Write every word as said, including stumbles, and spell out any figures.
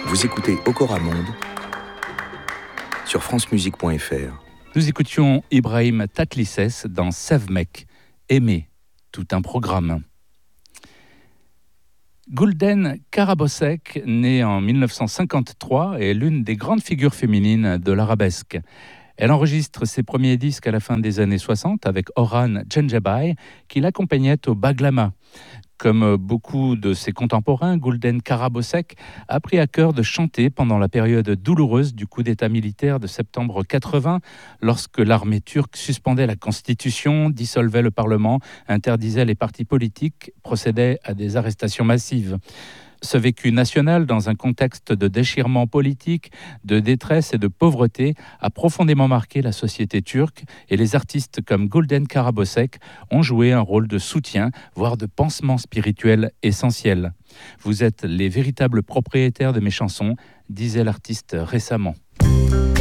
Vous écoutez Okora Monde sur francemusique point f r. Nous écoutions Ibrahim Tatlisses dans Sevmek, Aimer, tout un programme. Gulden Karabosek, née en dix-neuf cent cinquante-trois, est l'une des grandes figures féminines de l'arabesque. Elle enregistre ses premiers disques à la fin des années soixante avec Orhan Gencebay, qui l'accompagnait au baglama. Comme beaucoup de ses contemporains, Gulden Karabosek a pris à cœur de chanter pendant la période douloureuse du coup d'État militaire de septembre quatre-vingts, lorsque l'armée turque suspendait la Constitution, dissolvait le Parlement, interdisait les partis politiques, procédait à des arrestations massives. Ce vécu national, dans un contexte de déchirement politique, de détresse et de pauvreté, a profondément marqué la société turque, et les artistes comme Gulden Karabosek ont joué un rôle de soutien, voire de pansement spirituel essentiel. Vous êtes les véritables propriétaires de mes chansons, disait l'artiste récemment.